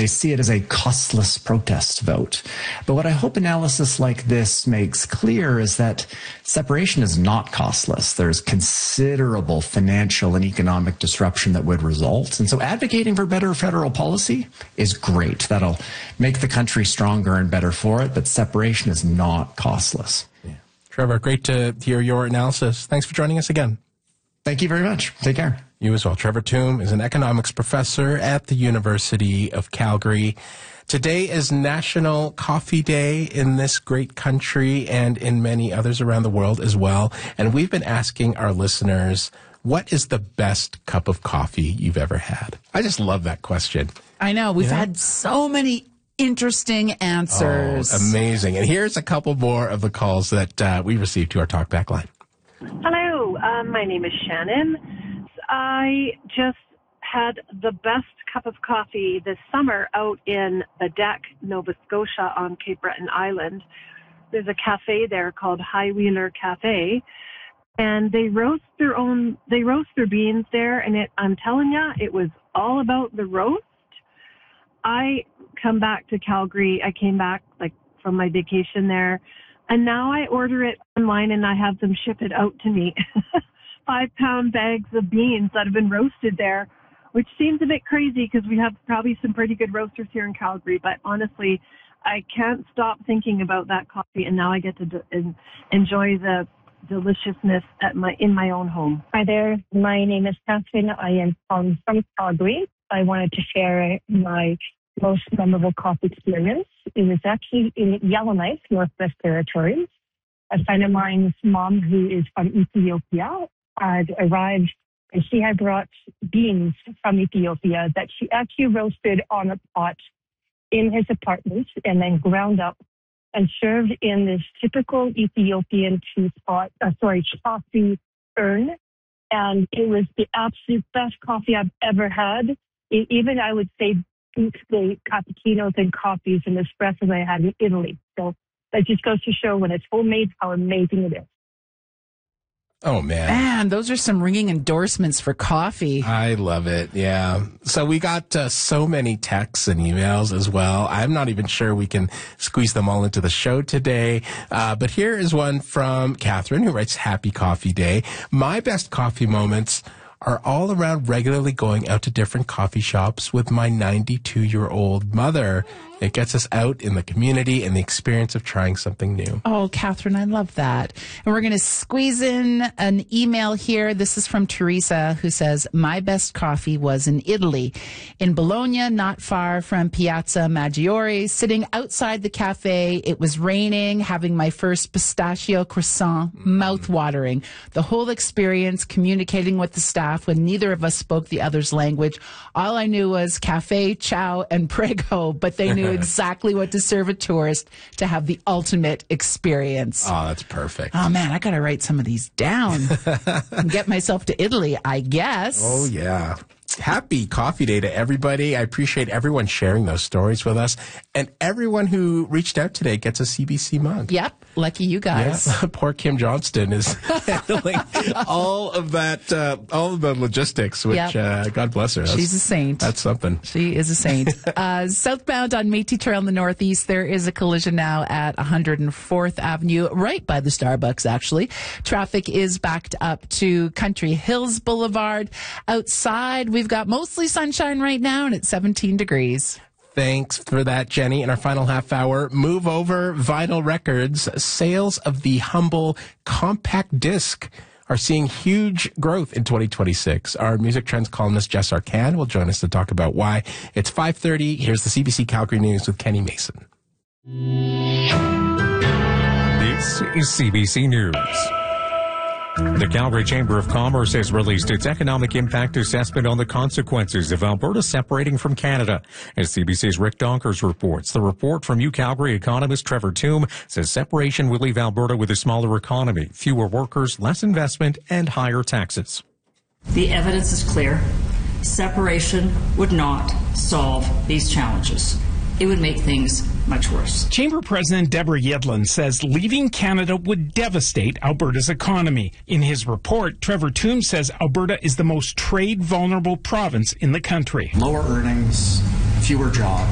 they see it as a costless protest vote. But what I hope analysis like this makes clear is that separation is not costless. There's considerable financial and economic disruption that would result. And so advocating for better federal policy is great. That'll make the country stronger and better for it, but separation is not costless. Yeah. Trevor, great to hear your analysis. Thanks for joining us again. Thank you very much. Take care. You as well. Trevor Tombe is an economics professor at the University of Calgary. Today is National Coffee Day in this great country and in many others around the world as well. And we've been asking our listeners, what is the best cup of coffee you've ever had? I just love that question. I know. We've had so many interesting answers. Oh, amazing. And here's a couple more of the calls that we received to our Talkback line. Hello, my name is Shannon. I just had the best cup of coffee this summer out in Baddeck, Nova Scotia on Cape Breton Island. There's a cafe there called High Wheeler Cafe, and they roast their beans there, and I'm telling you, it was all about the roast. I come back to Calgary. I came back from my vacation there, and now I order it online and I have them ship it out to me. 5-pound bags of beans that have been roasted there, which seems a bit crazy because we have probably some pretty good roasters here in Calgary. But honestly, I can't stop thinking about that coffee, and now I get to enjoy the deliciousness in my own home. Hi there. My name is Catherine. I am from Calgary. I wanted to share my most memorable coffee experience. It was actually in Yellowknife, Northwest Territories. A friend of mine's mom, who is from Ethiopia, had arrived, and she had brought beans from Ethiopia that she actually roasted on a pot in his apartment and then ground up and served in this typical Ethiopian coffee urn. And it was the absolute best coffee I've ever had. Even, I would say, beats the cappuccinos and coffees and espressos I had in Italy. So that just goes to show when it's homemade how amazing it is. Oh, man. Man, those are some ringing endorsements for coffee. I love it. Yeah. So we got so many texts and emails as well. I'm not even sure we can squeeze them all into the show today. But here is one from Catherine, who writes, Happy Coffee Day. My best coffee moments are all around regularly going out to different coffee shops with my 92-year-old mother. It gets us out in the community and the experience of trying something new. Oh, Catherine, I love that. And we're going to squeeze in an email here. This is from Teresa, who says, my best coffee was in Italy, in Bologna, not far from Piazza Maggiore, sitting outside the cafe. It was raining, having my first pistachio croissant, mouth-watering. The whole experience, communicating with the staff when neither of us spoke the other's language. All I knew was cafe, ciao, and prego, but they knew exactly what to serve a tourist to have the ultimate experience. Oh, that's perfect. Oh, man, I got to write some of these down and get myself to Italy, I guess. Oh, yeah. Happy Coffee Day to everybody. I appreciate everyone sharing those stories with us. And everyone who reached out today gets a CBC mug. Yep. Lucky you guys. Yeah. Poor Kim Johnston is handling all of that, all of the logistics, which, God bless her. She's a saint. That's something. She is a saint. Southbound on Métis Trail in the Northeast, there is a collision now at 104th Avenue, right by the Starbucks, actually. Traffic is backed up to Country Hills Boulevard. Outside, we've got mostly sunshine right now, and it's 17 degrees. Thanks for that, Jenny. In our final half hour, Move Over Vinyl Records, sales of the Humble compact disc are seeing huge growth in 2026. Our music trends columnist Jess Arcan will join us to talk about why. It's 5:30. Here's the CBC Calgary News with Kenny Mason. This is CBC News. The Calgary Chamber of Commerce has released its economic impact assessment on the consequences of Alberta separating from Canada. As CBC's Rick Donkers reports, the report from UCalgary economist Trevor Tombe says separation will leave Alberta with a smaller economy, fewer workers, less investment, and higher taxes. The evidence is clear. Separation would not solve these challenges. It would make things much worse. Chamber President Deborah Yedlin says leaving Canada would devastate Alberta's economy. In his report, Trevor Tombe says Alberta is the most trade-vulnerable province in the country. Lower earnings, fewer jobs.